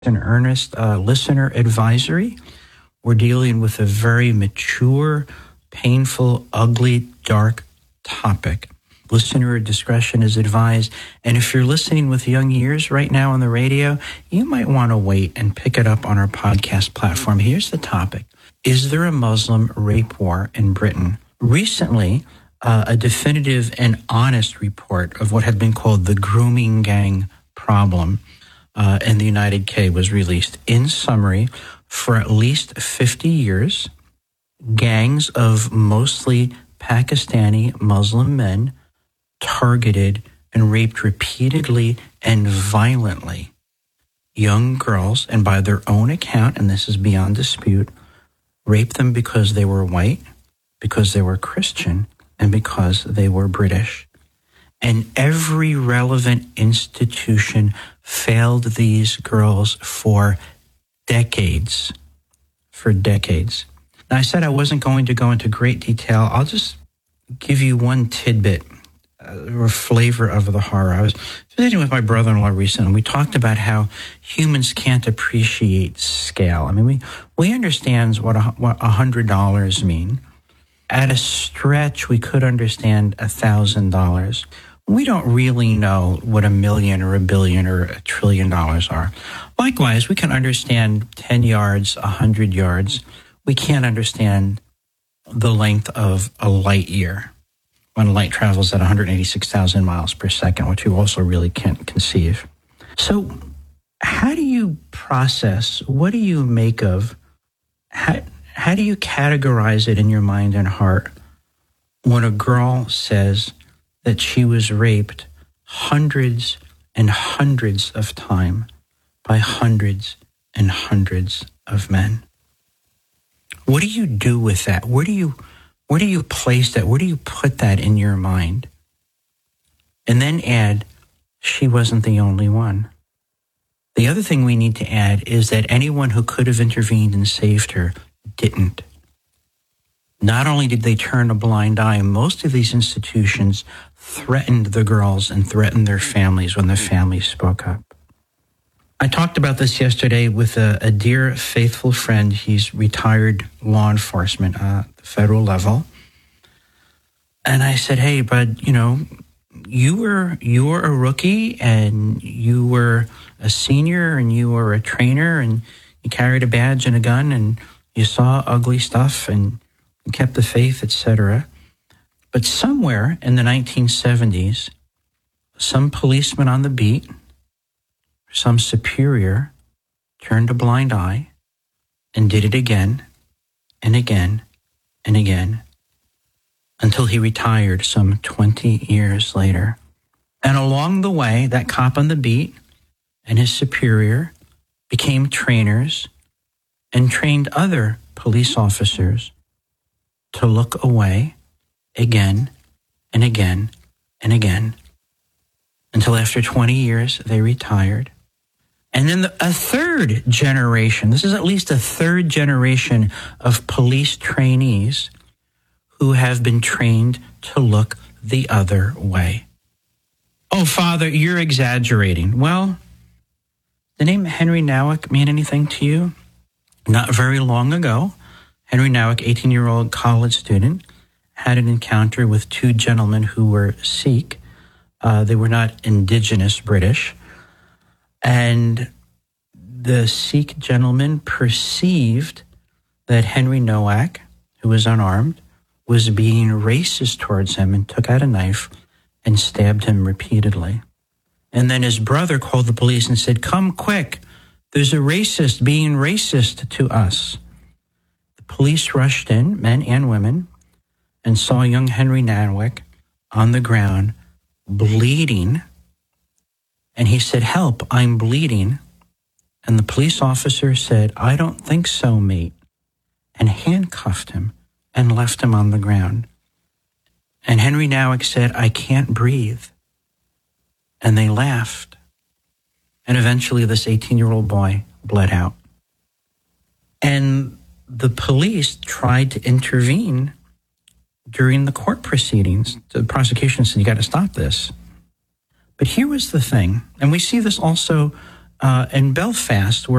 an earnest listener advisory. We're dealing with a very mature, painful, ugly, dark topic. Listener discretion is advised. And if you're listening with young ears right now on the radio, you might want to wait and pick it up on our podcast platform. Here's the topic. Is there a Muslim rape war in Britain? Recently, a definitive and honest report of what had been called the grooming gang problem in the United Kingdom was released. In summary, for at least 50 years, gangs of mostly Pakistani Muslim men targeted and raped repeatedly and violently young girls, and by their own account, and this is beyond dispute, raped them because they were white, because they were Christian, and because they were British. And every relevant institution failed these girls for decades. Now, I said I wasn't going to go into great detail. I'll just give you one tidbit or flavor of the horror. I was visiting with my brother-in-law recently, and we talked about how humans can't appreciate scale. I mean, we understand what $100 mean. At a stretch, we could understand $1,000. We don't really know what $1 million or $1 billion or $1 trillion are. Likewise, we can understand 10 yards, 100 yards. We can't understand the length of a light year when light travels at 186,000 miles per second, which you also really can't conceive. So how do you process, what do you make of, how do you categorize it in your mind and heart when a girl says that she was raped hundreds and hundreds of times by hundreds and hundreds of men? What do you do with that? Where do you place that? Where do you put that in your mind? And then add, she wasn't the only one. The other thing we need to add is that anyone who could have intervened and saved her didn't. Not only did they turn a blind eye, most of these institutions threatened the girls and threatened their families when the families spoke up. I talked about this yesterday with a dear, faithful friend. He's retired law enforcement at the federal level. And I said, hey, bud, you were a rookie and you were a senior and you were a trainer and you carried a badge and a gun and you saw ugly stuff and you kept the faith, etc. But somewhere in the 1970s, some policeman on the beat, some superior, turned a blind eye and did it again and again and again until he retired some 20 years later. And along the way, that cop on the beat and his superior became trainers and trained other police officers to look away again and again and again until after 20 years they retired. And then a third generation, this is at least a third generation of police trainees who have been trained to look the other way. Oh, Father, you're exaggerating. Well, the name Henry Nouwen mean anything to you? Not very long ago, Henry Nouwen, 18-year-old college student, had an encounter with two gentlemen who were Sikh. They were not indigenous British. And the Sikh gentleman perceived that Henry Nouwen, who was unarmed, was being racist towards him and took out a knife and stabbed him repeatedly. And then his brother called the police and said, "Come quick, there's a racist being racist to us." The police rushed in, men and women, and saw young Henry Nouwen on the ground bleeding. And he said, "Help, I'm bleeding." And the police officer said, "I don't think so, mate," and handcuffed him and left him on the ground. And Henry Nouwen said, "I can't breathe." And they laughed. And eventually this 18-year-old boy bled out. And the police tried to intervene during the court proceedings. The prosecution said, "You got to stop this." But here was the thing, and we see this also in Belfast, where